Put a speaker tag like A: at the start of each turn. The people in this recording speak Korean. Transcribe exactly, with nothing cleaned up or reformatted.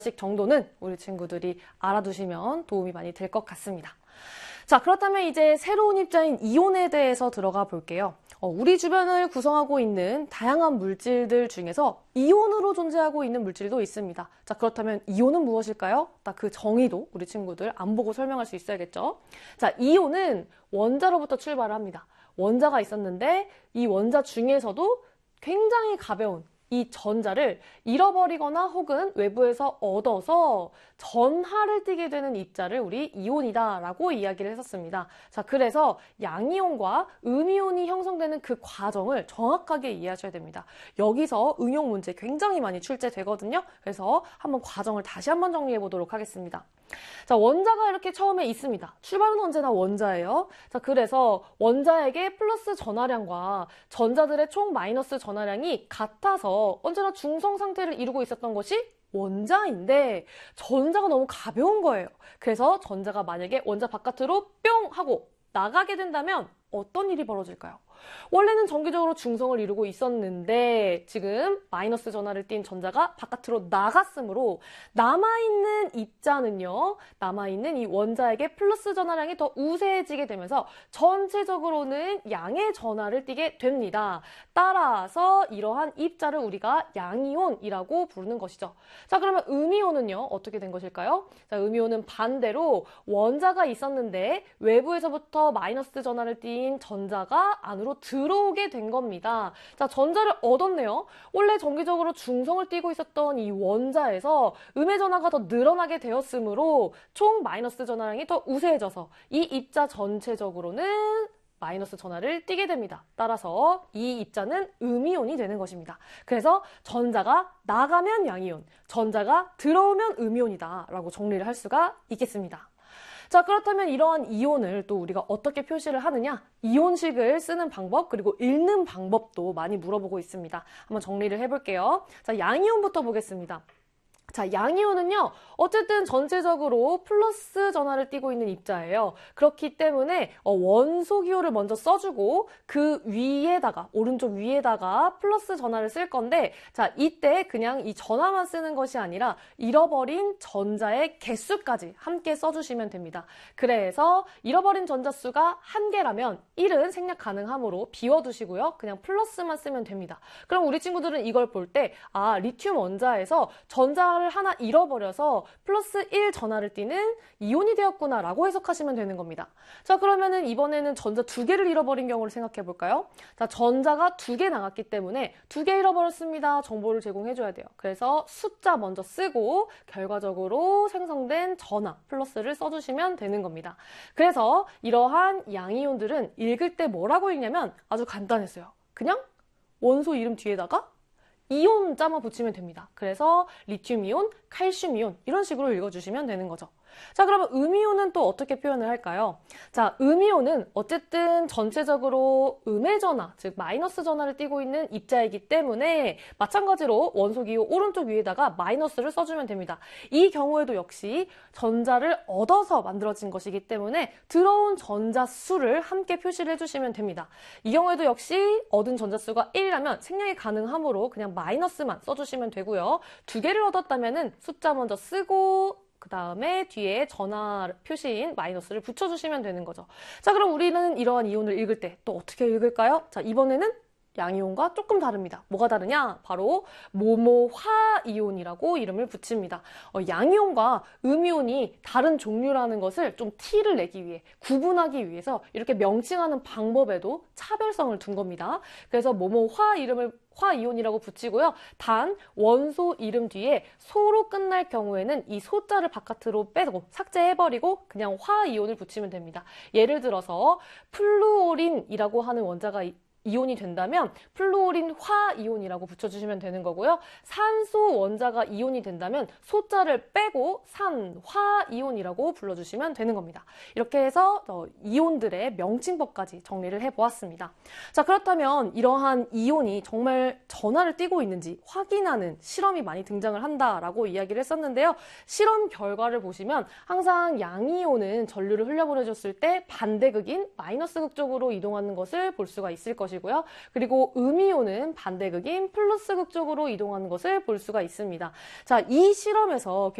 A: 정도는 우리 친구들이 알아두시면 도움이 많이 될 것 같습니다. 자, 그렇다면 이제 새로운 입자인 이온에 대해서 들어가 볼게요. 어, 우리 주변을 구성하고 있는 다양한 물질들 중에서 이온으로 존재하고 있는 물질도 있습니다. 자, 그렇다면 이온은 무엇일까요? 딱 그 정의도 우리 친구들 안 보고 설명할 수 있어야겠죠. 자, 이온은 원자로부터 출발을 합니다. 원자가 있었는데 이 원자 중에서도 굉장히 가벼운 이 전자를 잃어버리거나 혹은 외부에서 얻어서 전하를 띠게 되는 입자를 우리 이온이다라고 이야기를 했었습니다. 자, 그래서 양이온과 음이온이 형성되는 그 과정을 정확하게 이해하셔야 됩니다. 여기서 응용 문제 굉장히 많이 출제되거든요. 그래서 한번 과정을 다시 한번 정리해 보도록 하겠습니다. 자, 원자가 이렇게 처음에 있습니다. 출발은 언제나 원자예요. 자, 그래서 원자에게 플러스 전하량과 전자들의 총 마이너스 전하량이 같아서 언제나 중성 상태를 이루고 있었던 것이 원자인데 전자가 너무 가벼운 거예요. 그래서 전자가 만약에 원자 바깥으로 뿅 하고 나가게 된다면 어떤 일이 벌어질까요? 원래는 정기적으로 중성을 이루고 있었는데 지금 마이너스 전하를 띤 전자가 바깥으로 나갔으므로 남아있는 입자는요, 남아있는 이 원자에게 플러스 전하량이 더 우세해지게 되면서 전체적으로는 양의 전하를 띠게 됩니다. 따라서 이러한 입자를 우리가 양이온이라고 부르는 것이죠. 자, 그러면 음이온은요, 어떻게 된 것일까요? 자, 음이온은 반대로 원자가 있었는데 외부에서부터 마이너스 전하를 띤 전자가 안으로 들어오게 된 겁니다. 자, 전자를 얻었네요. 원래 정기적으로 중성을 띠고 있었던 이 원자에서 음의 전하가 더 늘어나게 되었으므로 총 마이너스 전하량이 더 우세해져서 이 입자 전체적으로는 마이너스 전하를 띠게 됩니다. 따라서 이 입자는 음이온이 되는 것입니다. 그래서 전자가 나가면 양이온, 전자가 들어오면 음이온이다 라고 정리를 할 수가 있겠습니다. 자, 그렇다면 이러한 이온을 또 우리가 어떻게 표시를 하느냐? 이온식을 쓰는 방법, 그리고 읽는 방법도 많이 물어보고 있습니다. 한번 정리를 해볼게요. 자, 양이온부터 보겠습니다. 자, 양이온은요, 어쨌든 전체적으로 플러스 전하를 띠고 있는 입자예요. 그렇기 때문에 원소 기호를 먼저 써주고 그 위에다가, 오른쪽 위에다가 플러스 전하를 쓸 건데, 자, 이때 그냥 이 전하만 쓰는 것이 아니라 잃어버린 전자의 개수까지 함께 써주시면 됩니다. 그래서 잃어버린 전자 수가 한 개라면 일은 생략 가능하므로 비워두시고요. 그냥 플러스만 쓰면 됩니다. 그럼 우리 친구들은 이걸 볼 때, 아, 리튬 원자에서 전자 하나 잃어버려서 플러스 일 전하를 띠는 이온이 되었구나 라고 해석하시면 되는 겁니다. 자, 그러면은 이번에는 전자 두 개를 잃어버린 경우를 생각해 볼까요? 자, 전자가 두 개 나갔기 때문에 두 개 잃어버렸습니다. 정보를 제공해 줘야 돼요. 그래서 숫자 먼저 쓰고 결과적으로 생성된 전하 플러스를 써주시면 되는 겁니다. 그래서 이러한 양이온들은 읽을 때 뭐라고 읽냐면 아주 간단했어요. 그냥 원소 이름 뒤에다가 이온 자만 붙이면 됩니다. 그래서 리튬이온, 칼슘이온 이런 식으로 읽어주시면 되는 거죠. 자, 그러면 음이온은 또 어떻게 표현을 할까요? 자, 음이온은 어쨌든 전체적으로 음의 전하, 즉 마이너스 전하를 띠고 있는 입자이기 때문에 마찬가지로 원소 기호 오른쪽 위에다가 마이너스를 써주면 됩니다. 이 경우에도 역시 전자를 얻어서 만들어진 것이기 때문에 들어온 전자 수를 함께 표시를 해주시면 됩니다. 이 경우에도 역시 얻은 전자 수가 일이라면 생략이 가능하므로 그냥 마이너스만 써주시면 되고요. 두 개를 얻었다면은 숫자 먼저 쓰고 그 다음에 뒤에 전하 표시인 마이너스를 붙여주시면 되는 거죠. 자, 그럼 우리는 이러한 이온을 읽을 때 또 어떻게 읽을까요? 자, 이번에는 양이온과 조금 다릅니다. 뭐가 다르냐? 바로 모모화이온이라고 이름을 붙입니다. 어, 양이온과 음이온이 다른 종류라는 것을 좀 티를 내기 위해, 구분하기 위해서 이렇게 명칭하는 방법에도 차별성을 둔 겁니다. 그래서 모모화 이름을 화이온이라고 붙이고요. 단 원소 이름 뒤에 소로 끝날 경우에는 이 소자를 바깥으로 빼고 삭제해버리고 그냥 화이온을 붙이면 됩니다. 예를 들어서 플루오린이라고 하는 원자가 이온이 된다면 플루오린 화이온이라고 붙여주시면 되는 거고요. 산소 원자가 이온이 된다면 소자를 빼고 산화이온이라고 불러주시면 되는 겁니다. 이렇게 해서 이온들의 명칭법까지 정리를 해보았습니다. 자, 그렇다면 이러한 이온이 정말 전하를 띠고 있는지 확인하는 실험이 많이 등장을 한다라고 이야기를 했었는데요. 실험 결과를 보시면 항상 양이온은 전류를 흘려보내줬을 때 반대극인 마이너스 극 쪽으로 이동하는 것을 볼 수가 있을 것입니다. 것이고요. 그리고 음이온은 반대극인 플러스극 쪽으로 이동하는 것을 볼 수가 있습니다. 자, 이 실험에서